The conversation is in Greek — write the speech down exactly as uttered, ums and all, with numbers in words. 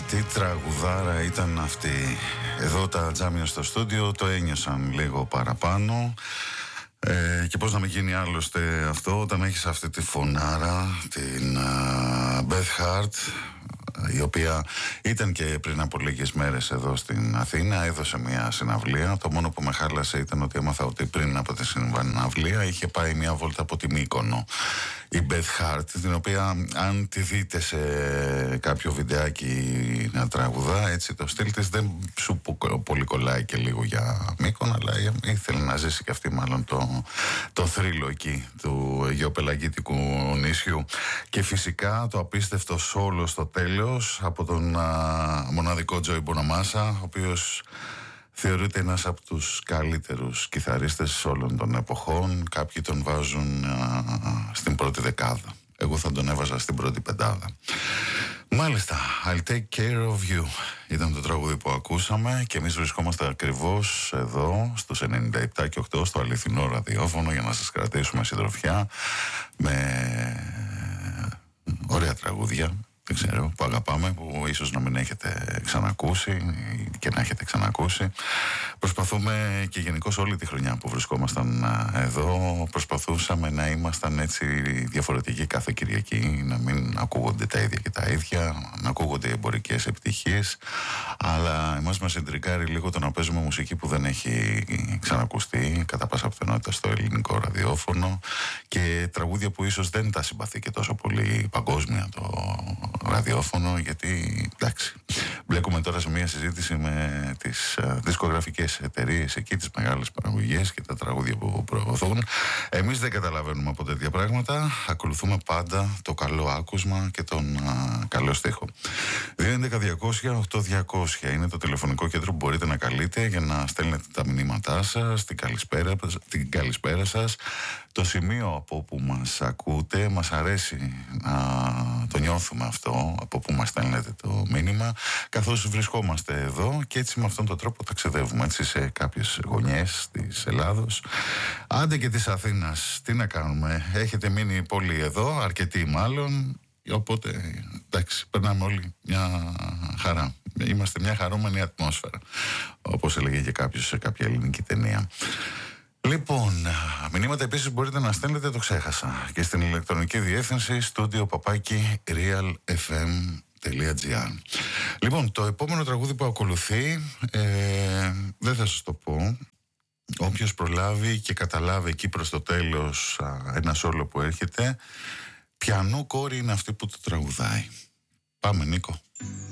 Τι τραγουδάρα ήταν αυτή. Εδώ τα τζάμια στο στούντιο το ένιωσαν λίγο παραπάνω. Ε, και πώς να μην γίνει άλλωστε αυτό όταν έχεις αυτή τη φωνάρα, την uh, Beth Hart, η οποία ήταν και πριν από λίγες μέρες εδώ στην Αθήνα, έδωσε μια συναυλία. Το μόνο που με χάλασε ήταν ότι έμαθα ότι πριν από τη συναυλία είχε πάει μια βόλτα από τη Μύκονο η Beth Hart, την οποία αν τη δείτε σε κάποιο βιντεάκι να τραγουδά, έτσι το στυλ της δεν σου πολύ κολλάει και λίγο για Μύκονο, αλλά ήθελε να ζήσει και αυτή μάλλον το, το θρύλο εκεί του γεωπελαγίτικου νησιού. Και φυσικά το απίστευτο σόλο στο τέλος από τον α, μοναδικό Τζόι Μποναμάσα, ο οποίος θεωρείται ένας από τους καλύτερους κιθαρίστες όλων των εποχών. Κάποιοι τον βάζουν α, στην πρώτη δεκάδα. Εγώ θα τον έβαζα στην πρώτη πεντάδα. Μάλιστα, I'll take care of you ήταν το τραγούδι που ακούσαμε και εμείς βρισκόμαστε ακριβώς εδώ στους ενενήντα επτά και οκτώ στο αληθινό ραδιόφωνο για να σας κρατήσουμε συντροφιά με ωραία τραγούδια, δεν ξέρω, που αγαπάμε, που ίσως να μην έχετε ξανακούσει και να έχετε ξανακούσει. Προσπαθούμε και γενικώς όλη τη χρονιά που βρισκόμασταν εδώ, προσπαθούσαμε να ήμασταν έτσι διαφορετικοί κάθε Κυριακή, να μην ακούγονται τα ίδια και τα ίδια, να ακούγονται οι εμπορικές επιτυχίες, αλλά εμάς μας εντρικάρει λίγο το να παίζουμε μουσική που δεν έχει ξανακουστεί κατά πάσα πιθανότητα στο ελληνικό ραδιόφωνο και τραγούδια που ίσως δεν τα συμπαθεί και τόσο πολύ παγκόσμια το ραδιόφωνο, γιατί εντάξει, μπλέκουμε τώρα σε μια συζήτηση με τις uh, δισκογραφικές εταιρείες εκεί, τις μεγάλες παραγωγές και τα τραγούδια που προωθούν. Εμείς δεν καταλαβαίνουμε από τέτοια πράγματα, ακολουθούμε πάντα το καλό άκουσμα και τον uh, καλό στίχο. δύο έντεκα διακόσια οκτώ διακόσια είναι το τηλεφωνικό κέντρο που μπορείτε να καλείτε για να στέλνετε τα μηνύματά σας, την καλησπέρα, την καλησπέρα σας, το σημείο από όπου μας ακούτε. Μας αρέσει να το νιώθουμε αυτό, από που μας στέλνετε το μήνυμα, καθώς βρισκόμαστε εδώ και έτσι με αυτόν τον τρόπο ταξιδεύουμε έτσι σε κάποιες γωνιές της Ελλάδος, άντε και της Αθήνας. Τι να κάνουμε, έχετε μείνει πολύ εδώ, αρκετοί μάλλον, οπότε εντάξει, περνάμε όλοι μια χαρά. Είμαστε μια χαρούμενη ατμόσφαιρα, όπως έλεγε και κάποιος σε κάποια ελληνική ταινία. Λοιπόν, μηνύματα επίσης μπορείτε να στέλνετε, το ξέχασα, και στην ηλεκτρονική διεύθυνση studio παπάκι realfm.gr. Λοιπόν, το επόμενο τραγούδι που ακολουθεί ε, δεν θα σας το πω. Όποιος προλάβει και καταλάβει εκεί προς το τέλος α, ένα σόλο που έρχεται, ποιανού κόρη είναι αυτή που το τραγουδάει. Πάμε, Νίκο.